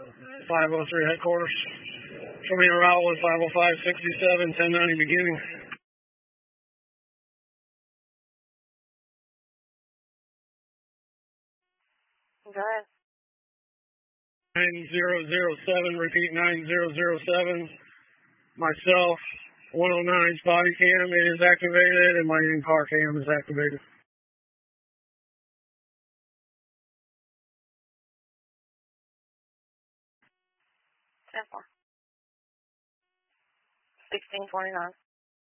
503 headquarters. Show me a route with 505-67, 1090 beginning. Go ahead. 9007, repeat 9007. Myself, 109's body cam is activated and my in-car cam is activated. Simple. 1629.